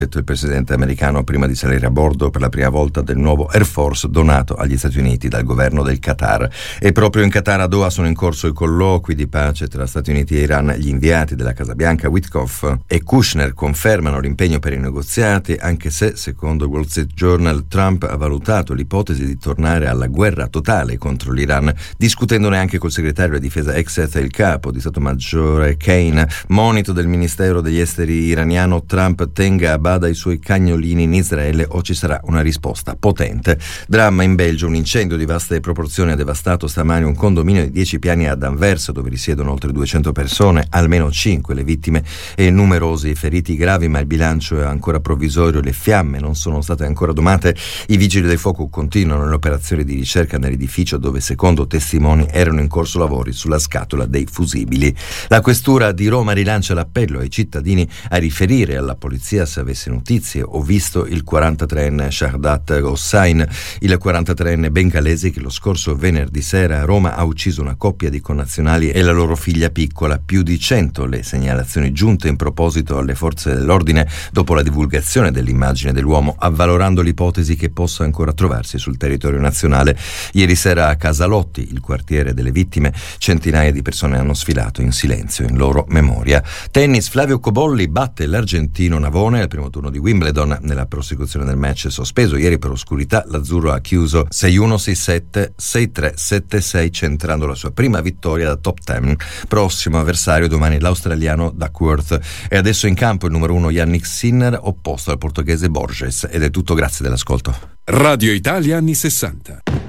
detto il presidente americano prima di salire a bordo per la prima volta del nuovo Air Force donato agli Stati Uniti dal governo del Qatar. E proprio in Qatar, a Doha, sono in corso i colloqui di pace tra Stati Uniti e Iran. Gli inviati della Casa Bianca Witkoff e Kushner confermano l'impegno per i negoziati, anche se, secondo il Wall Street Journal, Trump ha valutato l'ipotesi di tornare alla guerra totale contro l'Iran, discutendone anche col segretario della difesa Exet e il capo di Stato Maggiore Kane. Monito del Ministero degli Esteri iraniano: Trump tenga a bada i suoi cagnolini in Israele o ci sarà una risposta potente. Dramma in Belgio: un incendio di vaste proporzioni ha devastato stamani un condominio di 10 piani ad Anversa, dove risiedono oltre 200 persone, almeno 5 le vittime e numerosi i feriti gravi, ma il bilancio è ancora provvisorio. Le fiamme non sono state ancora domate. I vigili del fuoco continuano le operazioni di ricerca nell'edificio dove, secondo testimoni, erano in corso lavori sulla scatola dei fusibili. La questura di Roma rilancia l'appello ai cittadini a riferire alla polizia se avesse notizie o visto il 43enne Shahdat Hossain, il 43enne bengalese che lo scorso venerdì sera a Roma ha ucciso una coppia di connazionali e la loro figlia piccola. Più di 100 le segnalazioni giunte in proposito alle forze dell'ordine dopo la divulgazione dell'immagine dell'uomo, avvalorando l'ipotesi che possa ancora trovarsi sul territorio nazionale. Ieri sera a Casalotti, il quartiere delle vittime, centinaia di persone hanno sfilato in silenzio in loro memoria. Tennis: Flavio Cobolli batte l'argentino Navone al primo turno di Wimbledon. Nella prosecuzione del match sospeso ieri per oscurità, l'azzurro ha chiuso 6-1, 6-7, 6-3, 7-6, centrando la sua prima vittoria da top 10. Prossimo avversario domani l'australiano Duckworth. E adesso in campo il numero 1 Yannick Sinner, opposto al portoghese Borges. Ed è tutto, grazie dell'ascolto. Radio Italia anni 60.